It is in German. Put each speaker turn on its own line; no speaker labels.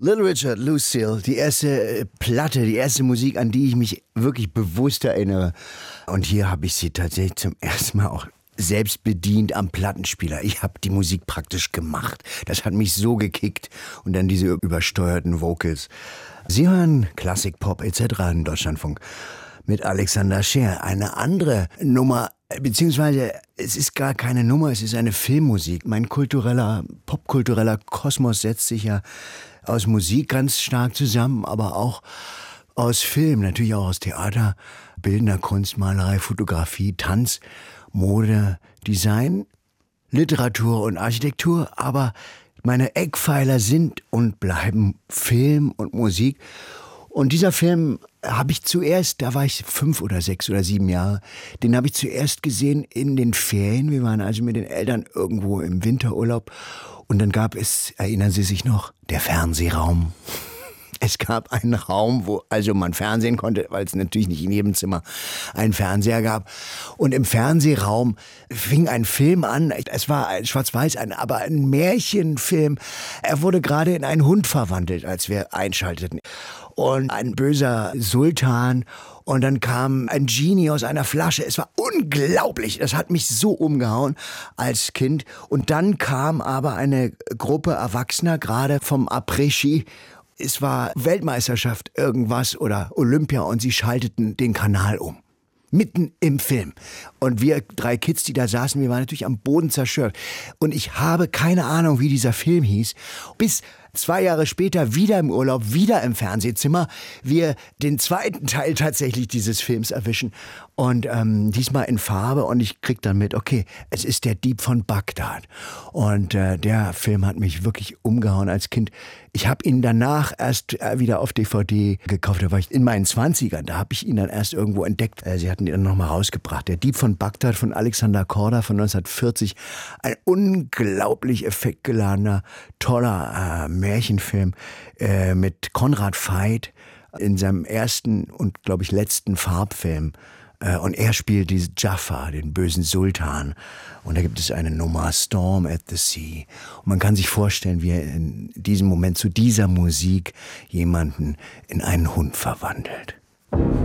Little Richard, Lucille, die erste Platte, die erste Musik, an die ich mich wirklich bewusst erinnere. Und hier habe ich sie tatsächlich zum ersten Mal auch selbst bedient am Plattenspieler. Ich habe die Musik praktisch gemacht. Das hat mich so gekickt. Und dann diese übersteuerten Vocals. Sie hören Klassik-Pop etc. in Deutschlandfunk mit Alexander Scheer. Eine andere Nummer, beziehungsweise es ist gar keine Nummer, es ist eine Filmmusik. Mein popkultureller Kosmos setzt sich ja aus Musik ganz stark zusammen, aber auch aus Film, natürlich auch aus Theater, bildender Kunst, Malerei, Fotografie, Tanz, Mode, Design, Literatur und Architektur. Aber meine Eckpfeiler sind und bleiben Film und Musik. Und dieser Film habe ich zuerst, da war ich 5 oder 6 oder 7 Jahre, den habe ich zuerst gesehen in den Ferien. Wir waren also mit den Eltern irgendwo im Winterurlaub. Und dann gab es, erinnern Sie sich noch, der Fernsehraum. Es gab einen Raum, wo also man Fernsehen konnte, weil es natürlich nicht in jedem Zimmer einen Fernseher gab. Und im Fernsehraum fing ein Film an. Es war ein schwarz-weiß, aber ein Märchenfilm. Er wurde gerade in einen Hund verwandelt, als wir einschalteten. Und ein böser Sultan. Und dann kam ein Genie aus einer Flasche. Es war unglaublich. Das hat mich so umgehauen als Kind. Und dann kam aber eine Gruppe Erwachsener, gerade vom Après-Ski. Es war Weltmeisterschaft irgendwas oder Olympia und sie schalteten den Kanal um. Mitten im Film. Und wir 3 Kids, die da saßen, wir waren natürlich am Boden zerstört. Und ich habe keine Ahnung, wie dieser Film hieß, bis 2 Jahre später wieder im Urlaub, wieder im Fernsehzimmer, wir den zweiten Teil tatsächlich dieses Films erwischen. Und diesmal in Farbe und ich krieg dann mit, okay, es ist der Dieb von Bagdad. Und der Film hat mich wirklich umgehauen als Kind. Ich habe ihn danach erst wieder auf DVD gekauft, da war ich in meinen 20ern, da habe ich ihn dann erst irgendwo entdeckt. Sie hatten ihn dann nochmal rausgebracht. Der Dieb von Bagdad von Alexander Korda von 1940. Ein unglaublich effektgeladener, toller Märchenfilm mit Konrad Veidt in seinem ersten und, glaube ich, letzten Farbfilm. Und er spielt diesen Jafar, den bösen Sultan. Und da gibt es eine Nummer, Storm at the Sea. Und man kann sich vorstellen, wie er in diesem Moment zu dieser Musik jemanden in einen Hund verwandelt.